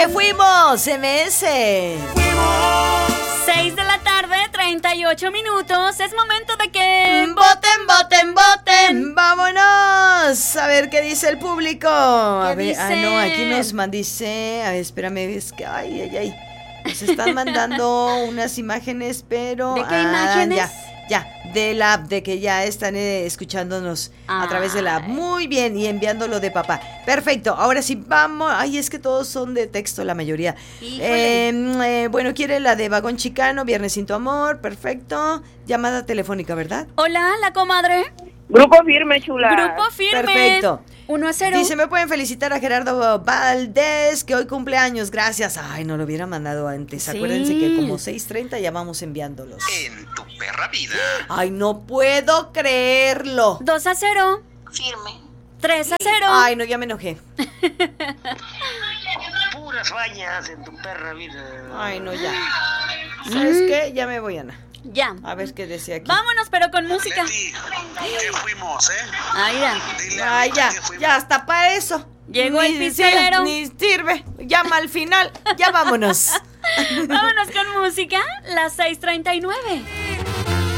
¡Que fuimos! MS. 6 de la tarde, 38 minutos. Es momento de que... ¡Voten, voten, voten! ¡Vámonos! A ver qué dice el público. A ver, dice? no, aquí nos dice. A ver, espérame, es que. Ay. Nos están mandando unas imágenes, pero. ¿De qué imágenes? Ya, de la app, de que ya están escuchándonos a través de la app. Muy bien, y enviándolo de papá. Perfecto, ahora sí, vamos. Ay, es que todos son de texto, la mayoría. Bueno, quiere la de Vagón Chicano, Viernes sin tu amor, perfecto. Llamada telefónica, ¿verdad? Hola, la comadre. Grupo Firme, chula. Grupo Firme. Perfecto. 1-0. Dice, me pueden felicitar a Gerardo Valdés, que hoy cumpleaños, gracias. Ay, no lo hubiera mandado antes. Sí. Acuérdense que como 6:30 ya vamos enviándolos. En tu perra vida. Ay, no puedo creerlo. 2-0. Firme. 3-0. Ay, no, ya me enojé. Puras bañas en tu perra vida. Ay, no, ya. ¿Sabes qué? Ya me voy, Ana. Ya. A ver qué decía aquí. Vámonos, pero con música. Leti, ¿qué fuimos, Ahí ya. Dile a Ay, Rita ya, que fuimos. ya, hasta para eso. Llegó el pistolero. Ni sirve. Llama al final. Ya vámonos. Vámonos con música. Las 6:39.